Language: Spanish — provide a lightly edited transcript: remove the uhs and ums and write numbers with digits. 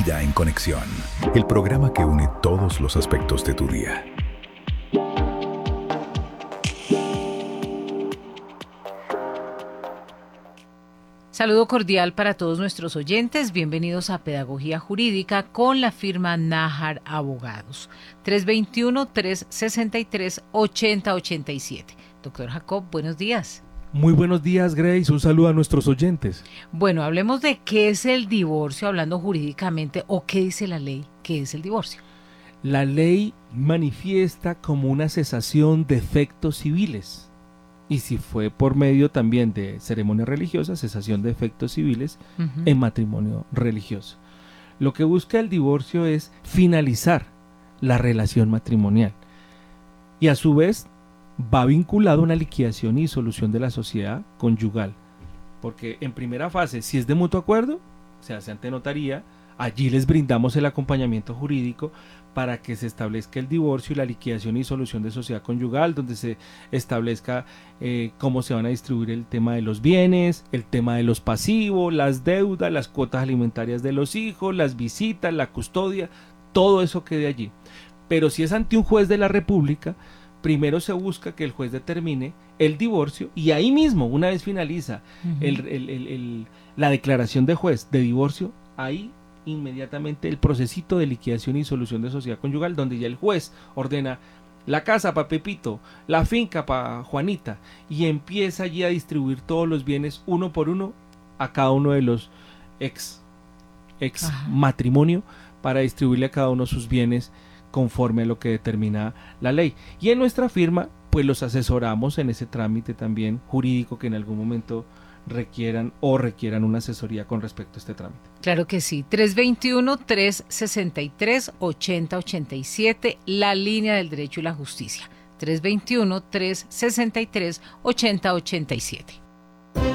Vida en Conexión, el programa que une todos los aspectos de tu día. Saludo cordial para todos nuestros oyentes. Bienvenidos a Pedagogía Jurídica con la firma Nájar Abogados. 321-363-8087. Doctor Jacob, buenos días. Muy buenos días, Grace. Un saludo a nuestros oyentes. Bueno, hablemos de qué es el divorcio, hablando jurídicamente, o qué dice la ley, qué es el divorcio. La ley manifiesta como una cesación de efectos civiles. Y si fue por medio también de ceremonias religiosas, cesación de efectos civiles en matrimonio religioso. Lo que busca el divorcio es finalizar la relación matrimonial. Y a su vez va vinculado a una liquidación y disolución de la sociedad conyugal. Porque en primera fase, si es de mutuo acuerdo, se hace ante notaría. Allí les brindamos el acompañamiento jurídico para que se establezca el divorcio y la liquidación y disolución de sociedad conyugal, donde se establezca cómo se van a distribuir el tema de los bienes, el tema de los pasivos, las deudas, las cuotas alimentarias de los hijos, las visitas, la custodia, todo eso quede allí. Pero si es ante un juez de la República, primero se busca que el juez determine el divorcio y ahí mismo, una vez finaliza la declaración de juez de divorcio, ahí inmediatamente el procesito de liquidación y disolución de sociedad conyugal, donde ya el juez ordena la casa para Pepito, la finca para Juanita, y empieza allí a distribuir todos los bienes uno por uno a cada uno de los ex matrimonio, para distribuirle a cada uno sus bienes conforme a lo que determina la ley. Y en nuestra firma pues los asesoramos en ese trámite también jurídico que en algún momento requieran una asesoría con respecto a este trámite. Claro que sí. 321-363-8087, la línea del derecho y la justicia. 321-363-8087.